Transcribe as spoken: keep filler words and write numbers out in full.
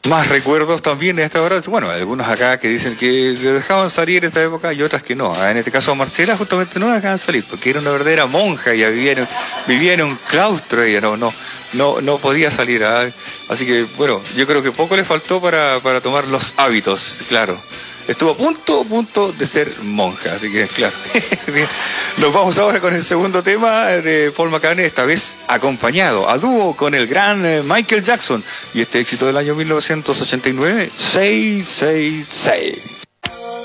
Más recuerdos también a esta hora, bueno, algunos acá que dicen que le dejaban salir en esa época y otras que no. En este caso a Marcela justamente no la dejaban salir porque era una verdadera monja y vivía en, vivía en un claustro, ella no, no, no, no podía salir. ¿eh? Así que bueno, yo creo que poco le faltó para, para tomar los hábitos, claro. Estuvo a punto, a punto de ser monja, así que claro. Nos vamos ahora con el segundo tema de Paul McCartney, esta vez acompañado a dúo con el gran Michael Jackson y este éxito del año mil novecientos ochenta y nueve, seiscientos sesenta y seis.